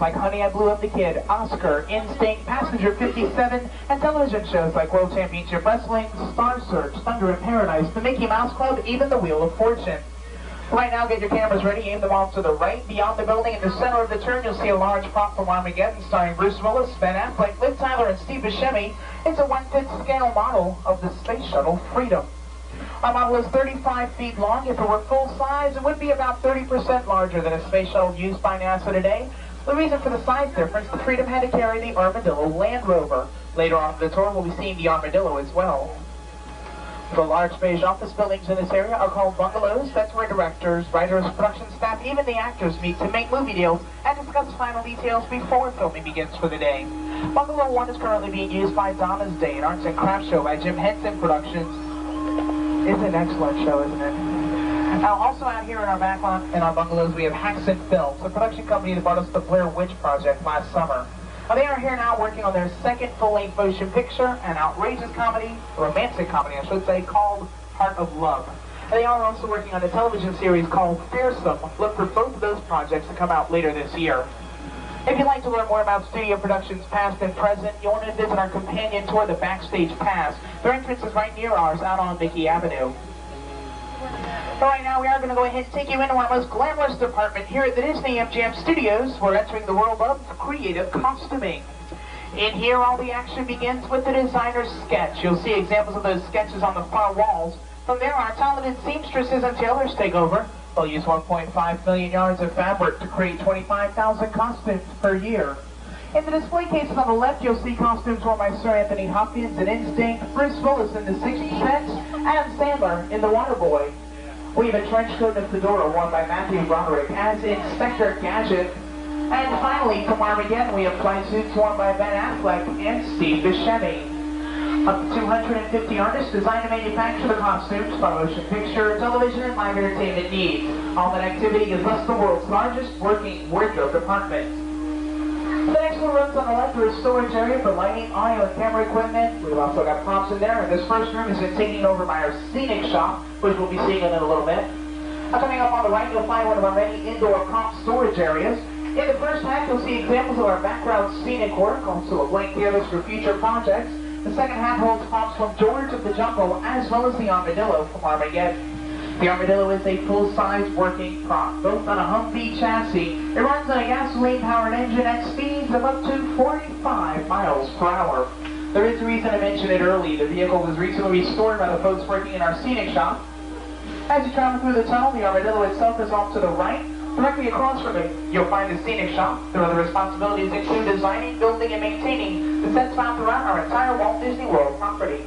like Honey, I Blew Up the Kid, Oscar, Instinct, Passenger 57, and television shows like World Championship Wrestling, Star Search, Thunder in Paradise, The Mickey Mouse Club, even The Wheel of Fortune. Right now, get your cameras ready, aim them off to the right. Beyond the building, in the center of the turn, you'll see a large prop from Armageddon starring Bruce Willis, Ben Affleck, Liv Tyler, and Steve Buscemi. It's a 1/5 scale model of the Space Shuttle Freedom. Our model is 35 feet long. If it were full size, it would be about 30% larger than a space shuttle used by NASA today. The reason for the size difference, the Freedom had to carry the Armadillo Land Rover. Later on in the tour, we'll be seeing the Armadillo as well. The large beige office buildings in this area are called bungalows. That's where directors, writers, production staff, even the actors meet to make movie deals and discuss final details before filming begins for the day. Bungalow 1 is currently being used by Donna's Day, an arts and crafts show by Jim Henson Productions. It's an excellent show, isn't it? Now, also out here in our back lot, in our bungalows, we have Haxon Films, a production company that brought us the Blair Witch Project last summer. Now, they are here now working on their second full-length motion picture, an outrageous comedy, a romantic comedy, I should say, called Heart of Love. They are also working on a television series called Fearsome. Look for both of those projects to come out later this year. If you'd like to learn more about studio productions past and present, you'll want to visit our companion tour, the Backstage Pass. Their entrance is right near ours, out on Mickey Avenue. But right now, we are going to go ahead and take you into our most glamorous department here at the Disney MGM Studios. We're entering the world of creative costuming. In here, all the action begins with the designer's sketch. You'll see examples of those sketches on the far walls. From there, our talented seamstresses and tailors take over. They'll use 1.5 million yards of fabric to create 25,000 costumes per year. In the display cases on the left, you'll see costumes worn by Sir Anthony Hopkins in Instinct, Bruce Willis in The Sixth Sense, Adam Sandler in The Waterboy. We have a trench coat and fedora worn by Matthew Broderick as Inspector Gadget. And finally, from Armageddon, we have flight suits worn by Ben Affleck and Steve Buscemi. Up to 250 artists design and manufacture the costumes for motion picture, television, and live entertainment needs. All that activity gives us the world's largest working wardrobe department. The next one runs on the left are a storage area for lighting, audio, and camera equipment. We've also got props in there, and this first room has been taken over by our scenic shop, which we'll be seeing in a little bit. Coming up on the right, you'll find one of our many indoor prop storage areas. In the first half, you'll see examples of our background scenic work, also a blank canvas for future projects. The second half holds props from George of the Jungle, as well as the Armadillo from Armageddon. The Armadillo is a full-size working prop, built on a Humvee chassis. It runs on a gasoline-powered engine at speeds of up to 45 miles per hour. There is a reason I mentioned it early. The vehicle was recently restored by the folks working in our scenic shop. As you travel through the tunnel, the Armadillo itself is off to the right. Directly across from it, you'll find the scenic shop. Their other responsibilities include designing, building, and maintaining the sets found throughout our entire Walt Disney World property.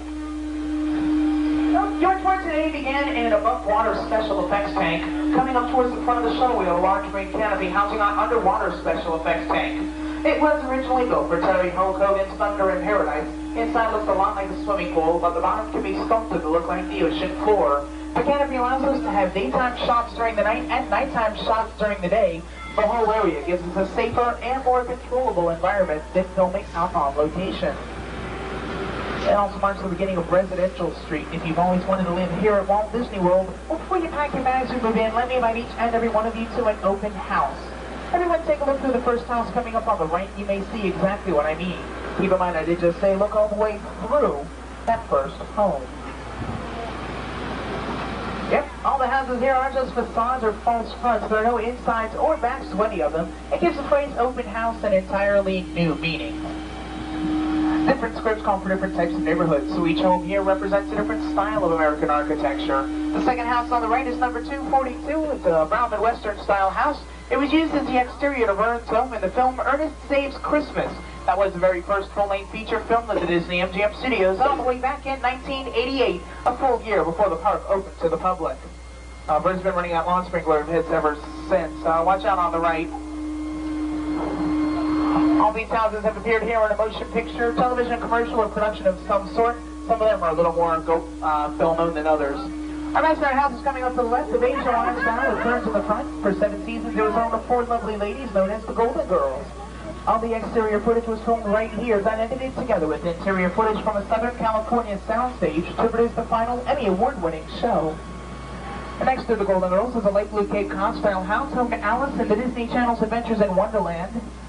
Your tour today began in an above-water special effects tank. Coming up towards the front of the shuttle, we have a large green canopy housing our underwater special effects tank. It was originally built for Terry Hulk Hogan's Thunder in Paradise. Inside looks a lot like a swimming pool, but the bottom can be sculpted to look like the ocean floor. The canopy allows us to have daytime shots during the night and nighttime shots during the day. The whole area gives us a safer and more controllable environment than filming out on location. It also marks the beginning of Residential Street. If you've always wanted to live here at Walt Disney World, well, before you pack your bags and move in, let me invite each and every one of you to an open house. Everyone take a look through the first house coming up on the right. You may see exactly what I mean. Keep in mind I did just say look all the way through that first home. Yep, all the houses here are just facades or false fronts. There are no insides or backs to any of them. It gives the phrase open house an entirely new meaning. Different scripts call for different types of neighborhoods, so each home here represents a different style of American architecture. The second house on the right is number 242. It's a brown Midwestern style house. It was used as the exterior to Vern's home in the film Ernest Saves Christmas. That was the very first full-length feature film at the Disney MGM Studios all the way back in 1988, a full year before the park opened to the public. Vern's been running out lawn sprinkler hits ever since. Watch out on the right. All these houses have appeared here in a motion picture, television, commercial, or production of some sort. Some of them are a little more film-known than others. Our next house is coming up to the left. The beige Hawaiian style with ferns in the front. For 7 seasons, it was home to 4 lovely ladies known as the Golden Girls. All the exterior footage was filmed right here, then edited together with interior footage from a Southern California soundstage to produce the final Emmy Award-winning show. And next to the Golden Girls is a light blue Cape Cod style house home to Alice and the Disney Channel's Adventures in Wonderland.